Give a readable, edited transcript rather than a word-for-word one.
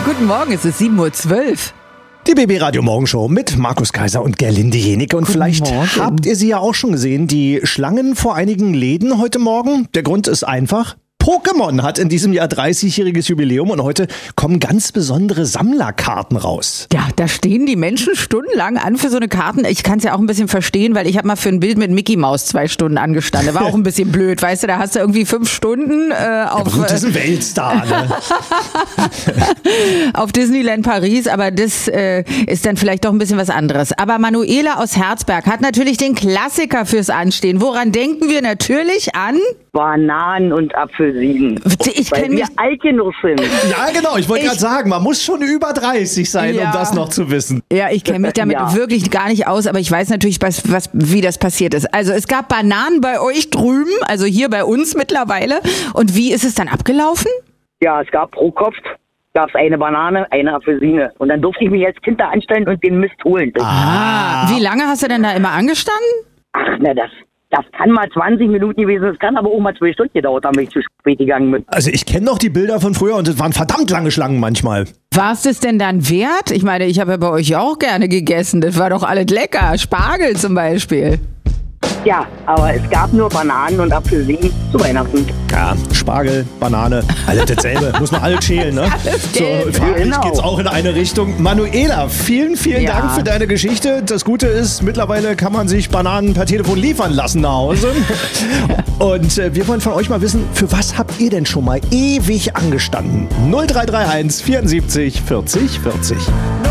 Guten Morgen, es ist 7:12 Uhr. Die BB Radio Morgenshow mit Markus Kaiser und Gerlinde Jenike. Und vielleicht habt ihr sie ja auch schon gesehen, die Schlangen vor einigen Läden heute Morgen. Der Grund ist einfach: Pokémon hat in diesem Jahr 30-jähriges Jubiläum und heute kommen ganz besondere Sammlerkarten raus. Ja, da stehen die Menschen stundenlang an für so eine Karten. Ich kann es ja auch ein bisschen verstehen, weil ich habe mal für ein Bild mit Mickey Maus 2 Stunden angestanden. War auch ein bisschen blöd, weißt du, da hast du irgendwie 5 Stunden auf... Ja, das ist ein Weltstar, ne? auf Disneyland Paris, aber das ist dann vielleicht doch ein bisschen was anderes. Aber Manuela aus Herzberg hat natürlich den Klassiker fürs Anstehen. Woran denken wir? Natürlich an... Bananen und Apfelsinen. Weil wir alt genug sind. Ja, genau. Ich wollte gerade sagen, man muss schon über 30 sein, um das noch zu wissen. Ja, ich kenne mich damit wirklich gar nicht aus, aber ich weiß natürlich, wie das passiert ist. Also es gab Bananen bei euch drüben, also hier bei uns mittlerweile. Und wie ist es dann abgelaufen? Ja, es gab pro Kopf gab's eine Banane, eine Apfelsine. Und dann durfte ich mich als Kind da anstellen und den Mist holen. Wie lange hast du denn da immer angestanden? Ach, na, das kann mal 20 Minuten gewesen, das kann aber auch mal 2 Stunden gedauert, da bin ich zu spät gegangen bin. Also ich kenne noch die Bilder von früher und es waren verdammt lange Schlangen manchmal. War es das denn dann wert? Ich meine, ich habe ja bei euch auch gerne gegessen, das war doch alles lecker. Spargel zum Beispiel. Ja, aber es gab nur Bananen und Apfelsinen zu Weihnachten. Ja, Spargel, Banane, alles dasselbe. Muss man alles schälen, ne? So, farblich geht's auch in eine Richtung. Manuela, vielen Dank für deine Geschichte. Das Gute ist, mittlerweile kann man sich Bananen per Telefon liefern lassen nach Hause. Und wir wollen von euch mal wissen, für was habt ihr denn schon mal ewig angestanden? 0331 74 40 40.